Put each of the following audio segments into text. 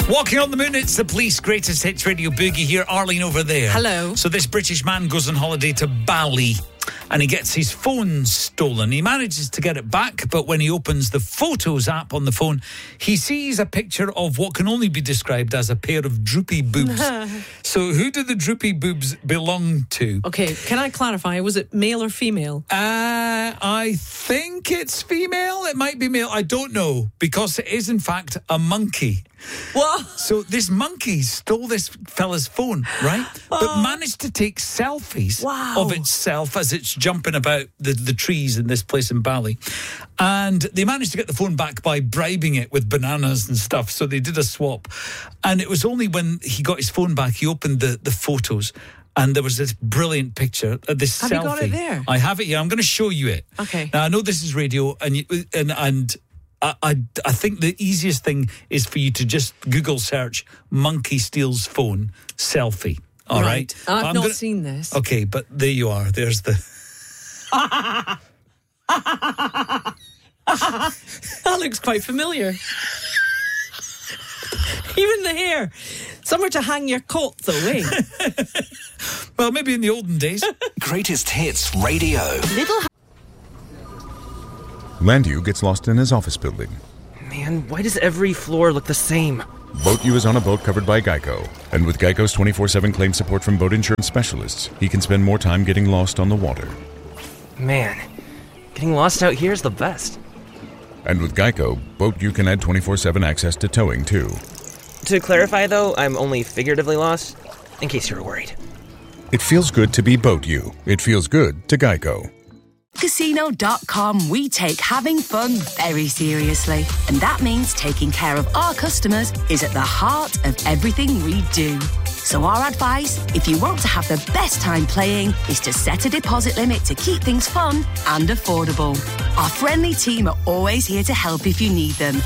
Walking on the Moon, it's the Police Greatest Hits Radio Boogie here. Arlene over there. Hello. So this British man goes on holiday to Bali and he gets his phone stolen. He manages to get it back, but when he opens the Photos app on the phone, he sees a picture of what can only be described as a pair of droopy boobs. So who do the droopy boobs belong to? Okay, can I clarify? Was it male or female? I think it's female. It might be male. I don't know, because it is in fact a monkey. What? So this monkey stole this fella's phone, right? But managed to take selfies of itself as it's jumping about the trees in this place in Bali. And they managed to get the phone back by bribing it with bananas and stuff. So they did a swap. And it was only when he got his phone back, he opened the photos. And there was this brilliant picture, this selfie. Have you got it there? I have it here. I'm going to show you it. Okay. Now, I know this is radio, and I think the easiest thing is for you to just Google search monkey steals phone selfie. All right. I've not seen this. Okay, but there you are. There's the... That looks quite familiar. Even the hair. Somewhere to hang your coat, though, eh? Well, maybe in the olden days. Greatest Hits Radio. Landu gets lost in his office building. Man, why does every floor look the same? Boat U is on a boat covered by Geico. And with Geico's 24/7 claim support from boat insurance specialists, he can spend more time getting lost on the water. Man, getting lost out here is the best. And with Geico, Boat U can add 24/7 access to towing, too. To clarify, though, I'm only figuratively lost, in case you were worried. It feels good to be Boat U. It feels good to Geico. Casino.com, we take having fun very seriously. And that means taking care of our customers is at the heart of everything we do. So our advice, if you want to have the best time playing, is to set a deposit limit to keep things fun and affordable. Our friendly team are always here to help if you need them.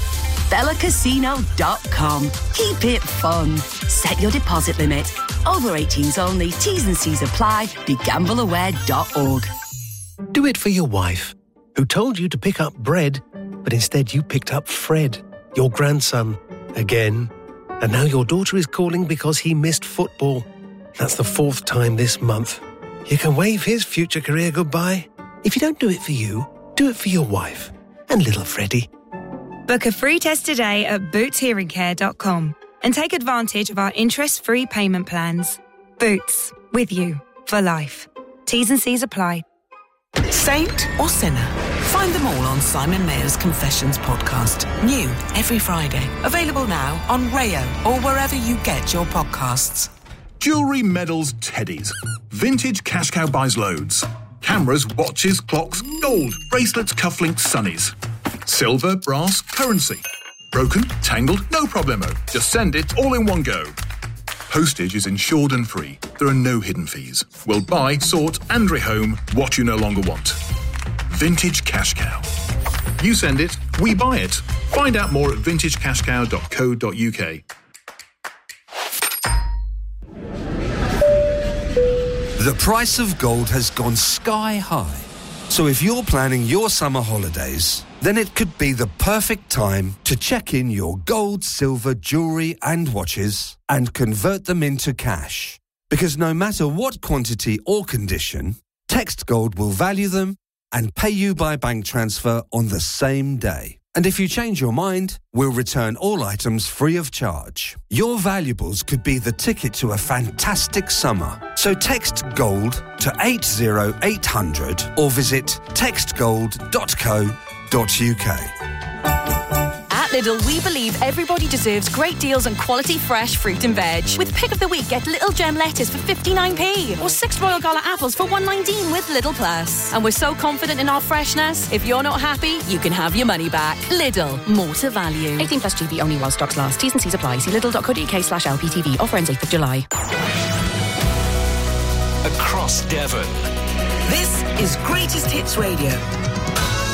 BellaCasino.com. Keep it fun. Set your deposit limit. Over 18s only. T's and C's apply. BeGambleAware.org. Do it for your wife, who told you to pick up bread, but instead you picked up Fred, your grandson, again. And now your daughter is calling because he missed football. That's the 4th time this month. You can wave his future career goodbye. If you don't do it for you, do it for your wife and little Freddie. Book a free test today at bootshearingcare.com and take advantage of our interest-free payment plans. Boots, with you for life. T's and C's apply. Saint or sinner? Find them all on Simon Mayer's Confessions podcast. New every Friday. Available now on Rayo or wherever you get your podcasts. Jewellery, medals, teddies. Vintage Cash Cow buys loads. Cameras, watches, clocks, gold, bracelets, cufflinks, sunnies. Silver, brass, currency. Broken, tangled, no problemo. Just send it all in one go. Postage is insured and free. There are no hidden fees. We'll buy, sort and rehome what you no longer want. Vintage Cash Cow. You send it, we buy it. Find out more at vintagecashcow.co.uk. The price of gold has gone sky high. So if you're planning your summer holidays, then it could be the perfect time to check in your gold, silver, jewellery and watches and convert them into cash. Because no matter what quantity or condition, Text Gold will value them and pay you by bank transfer on the same day. And if you change your mind, we'll return all items free of charge. Your valuables could be the ticket to a fantastic summer. So text GOLD to 80800 or visit textgold.co.uk. At Lidl, we believe everybody deserves great deals on quality fresh fruit and veg. With Pick of the Week, get Little Gem lettuce for 59p or 6 Royal Gala apples for $1.19 with Lidl Plus. And we're so confident in our freshness, if you're not happy, you can have your money back. Lidl, more to value. 18 plus GB only while stocks last. T's and C's apply. See lidl.co.uk/LPTV. Offer ends 8th of July. Across Devon. This is Greatest Hits Radio.